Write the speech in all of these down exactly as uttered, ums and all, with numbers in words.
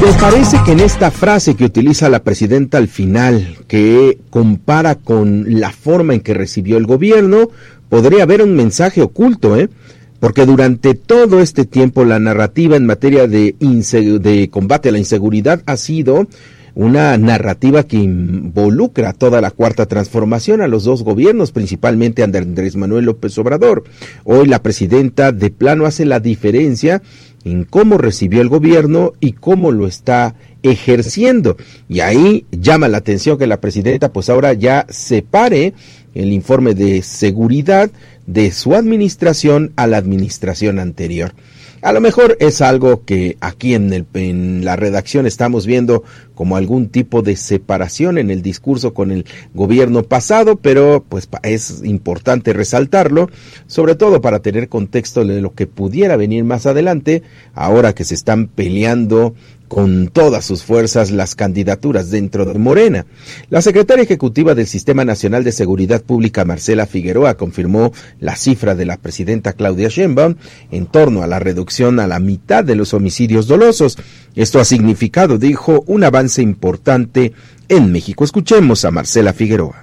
Me parece que en esta frase que utiliza la presidenta al final, que compara con la forma en que recibió el gobierno, podría haber un mensaje oculto, ¿eh? Porque durante todo este tiempo la narrativa en materia de, inseg- de combate a la inseguridad ha sido una narrativa que involucra a toda la cuarta transformación, a los dos gobiernos, principalmente a Andrés Manuel López Obrador. Hoy la presidenta de plano hace la diferencia en cómo recibió el gobierno y cómo lo está ejerciendo. Y ahí llama la atención que la presidenta pues ahora ya separe el informe de seguridad de su administración a la administración anterior. A lo mejor es algo que aquí en, el, en la redacción estamos viendo como algún tipo de separación en el discurso con el gobierno pasado, pero pues es importante resaltarlo, sobre todo para tener contexto de lo que pudiera venir más adelante, ahora que se están peleando con todas sus fuerzas las candidaturas dentro de Morena. La secretaria ejecutiva del Sistema Nacional de Seguridad Pública, Marcela Figueroa, confirmó la cifra de la presidenta Claudia Sheinbaum en torno a la reducción a la mitad de los homicidios dolosos. Esto ha significado, dijo, un avance importante en México. Escuchemos a Marcela Figueroa.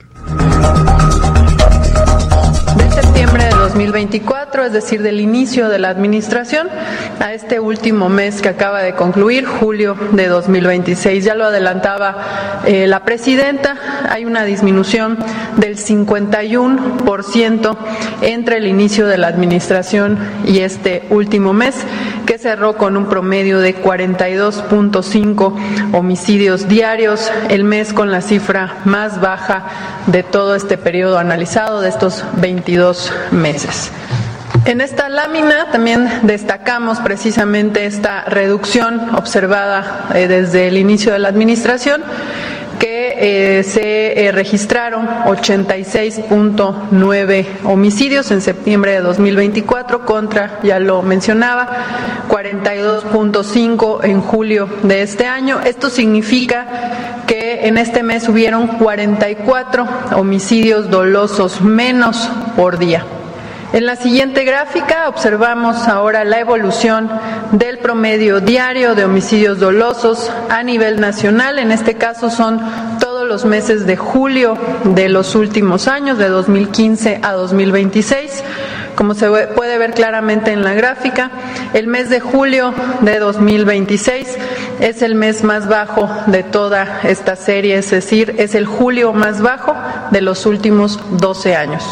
De septiembre de dos mil veinticuatro, es decir, del inicio de la administración, a este último mes que acaba de concluir, julio de dos mil veintiséis. Ya lo adelantaba eh, la presidenta, hay una disminución del cincuenta y uno por ciento entre el inicio de la administración y este último mes, que cerró con un promedio de cuarenta y dos punto cinco homicidios diarios, el mes con la cifra más baja de todo este periodo analizado, de estos veintidós meses. En esta lámina también destacamos precisamente esta reducción observada eh, desde el inicio de la administración, que eh, se eh, registraron ochenta y seis punto nueve homicidios en septiembre de dos mil veinticuatro contra, ya lo mencionaba, cuarenta y dos punto cinco en julio de este año. Esto significa que en este mes hubieron cuarenta y cuatro homicidios dolosos menos por día. En la siguiente gráfica observamos ahora la evolución del promedio diario de homicidios dolosos a nivel nacional. En este caso son todos los meses de julio de los últimos años, de dos mil quince a dos mil veintiséis. Como se puede ver claramente en la gráfica, el mes de julio de dos mil veintiséis es el mes más bajo de toda esta serie, es decir, es el julio más bajo de los últimos doce años.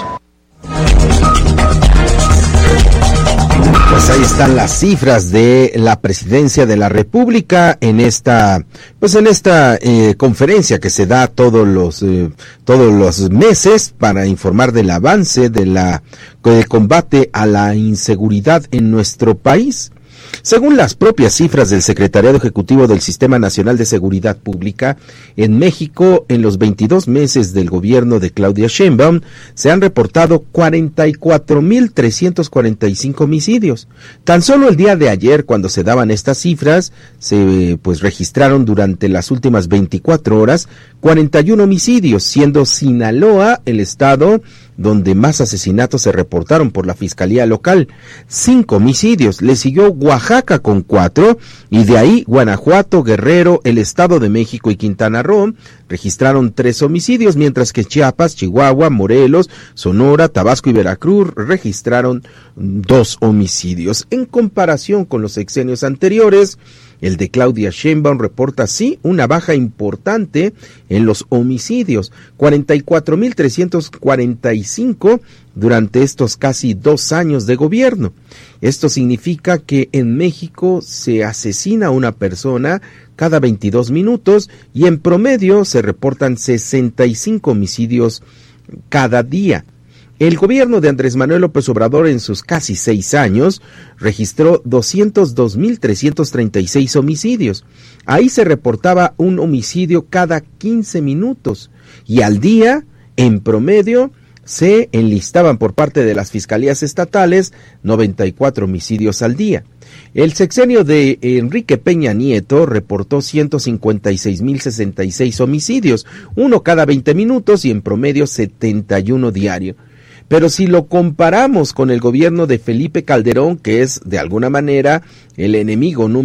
Pues ahí están las cifras de la Presidencia de la República en esta, pues en esta eh, conferencia que se da todos los eh, todos los meses para informar del avance de la del combate a la inseguridad en nuestro país. Según las propias cifras del Secretariado Ejecutivo del Sistema Nacional de Seguridad Pública, en México, en los veintidós meses del gobierno de Claudia Sheinbaum, se han reportado cuarenta y cuatro mil trescientos cuarenta y cinco homicidios. Tan solo el día de ayer, cuando se daban estas cifras, se pues registraron durante las últimas veinticuatro horas cuarenta y uno homicidios, siendo Sinaloa el estado donde más asesinatos se reportaron por la Fiscalía Local, cinco homicidios. Le siguió Oaxaca con cuatro, y de ahí Guanajuato, Guerrero, el Estado de México y Quintana Roo registraron tres homicidios, mientras que Chiapas, Chihuahua, Morelos, Sonora, Tabasco y Veracruz registraron dos homicidios. En comparación con los sexenios anteriores, el de Claudia Sheinbaum reporta sí una baja importante en los homicidios, cuarenta y cuatro mil trescientos cuarenta y cinco durante estos casi dos años de gobierno. Esto significa que en México se asesina a una persona cada veintidós minutos y en promedio se reportan sesenta y cinco homicidios cada día. El gobierno de Andrés Manuel López Obrador en sus casi seis años registró doscientos dos mil trescientos treinta y seis homicidios. Ahí se reportaba un homicidio cada quince minutos y al día, en promedio, se enlistaban por parte de las fiscalías estatales noventa y cuatro homicidios al día. El sexenio de Enrique Peña Nieto reportó ciento cincuenta y seis mil sesenta y seis homicidios, uno cada veinte minutos y en promedio setenta y uno diario. Pero si lo comparamos con el gobierno de Felipe Calderón, que es de alguna manera el enemigo número